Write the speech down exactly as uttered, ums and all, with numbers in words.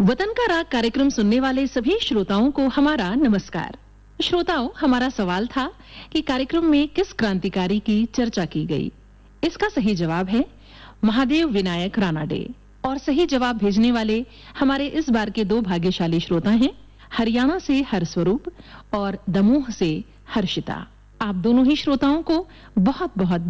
वतन का राग कार्यक्रम सुनने वाले सभी श्रोताओं को हमारा नमस्कार। श्रोताओं, हमारा सवाल था कि कार्यक्रम में किस क्रांतिकारी की चर्चा की गई। इसका सही जवाब है महादेव विनायक रानाडे। और सही जवाब भेजने वाले हमारे इस बार के दो भाग्यशाली श्रोता हैं, हरियाणा से हरस्वरूप और दमोह से हर्षिता। आप दोनों ही श्रोताओं को बहुत बहुत